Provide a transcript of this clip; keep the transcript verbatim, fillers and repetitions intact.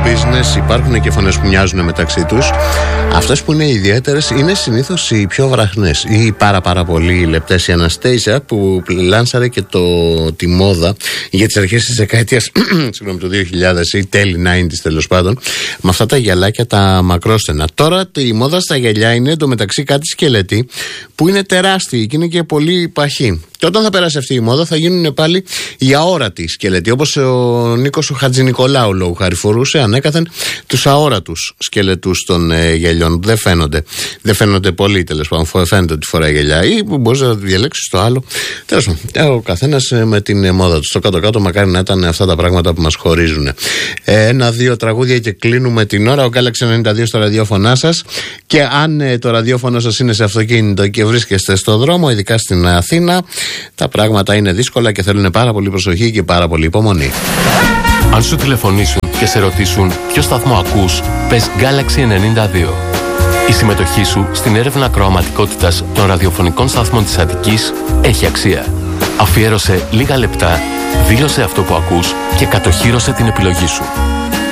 business, υπάρχουν και φωνές που μοιάζουν μεταξύ τους. Αυτές που είναι ιδιαίτερες είναι συνήθως οι πιο βραχνές ή πάρα πάρα πολύ λεπτές. Η Αναστέισια που λάνσαρε και το, τη μόδα για τις αρχές της δεκαετίας συγγνώμη, το δύο χιλιάδες ή τέλη ενενήντα τέλος πάντων, με αυτά τα γυαλάκια τα μακρόστενα. Τώρα η μόδα στα γυαλιά είναι εντωμεταξύ κάτι σκελετή που είναι τεράστιοι και είναι και πολύ παχύ. Και όταν θα περάσει αυτή η μόδα θα γίνουν πάλι οι αόρατοι σκελετοί. Όπως ο Νίκος ο Χατζηνικολάου λόγου χάρη φορούσε ανέκαθεν τους αόρατους σκελετούς των ε, γυαλιών. Δεν φαίνονται. Δεν φαίνονται πολύ τέλος πάντων. Φαίνεται ότι φοράει γυαλιά ή μπορείς να διαλέξεις το άλλο. Τέλος πάντων. Ο καθένας ε, με την ε, μόδα του. Στο κάτω-κάτω μακάρι να ήταν αυτά τα πράγματα που μας χωρίζουν. Ε, Ένα-δύο τραγούδια και κλείνουμε την ώρα. Ο Galaxy ενενήντα δύο στο ραδιόφωνά σας. Και αν ε, το ραδιόφωνο σας είναι σε αυτοκίνητο και βρίσκεστε στο δρόμο, ειδικά στην Αθήνα, τα πράγματα είναι δύσκολα και θέλουν πάρα πολύ προσοχή και πάρα πολύ υπομονή. Αν σου τηλεφωνήσουν και σε ρωτήσουν ποιο σταθμό ακούς, πες Galaxy ενενήντα δύο. Η συμμετοχή σου στην έρευνα ακροαματικότητας των ραδιοφωνικών σταθμών της Αττικής έχει αξία. Αφιέρωσε λίγα λεπτά, δήλωσε αυτό που ακούς και κατοχύρωσε την επιλογή σου.